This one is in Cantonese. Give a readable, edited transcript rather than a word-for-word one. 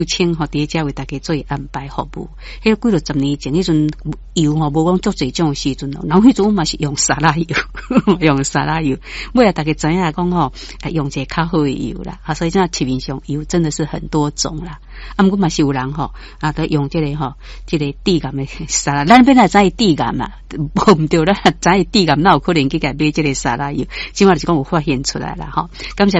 请吼伫遮为大家做安排服务。迄几落10年前，迄阵油吼无讲足侪种时阵咯，然后迄阵嘛是用沙拉油，用沙拉油。尾来大家知影讲吼，用一个较好的油啦，所以这市面上油真的是很多种啦。啊，毋过嘛是有人吼，都用这个吼，这个低盐的沙拉。咱本来知低盐嘛，无毋对，咱知低盐，哪有可能去甲买这个沙拉油？即码是讲有发现出来啦吼。感谢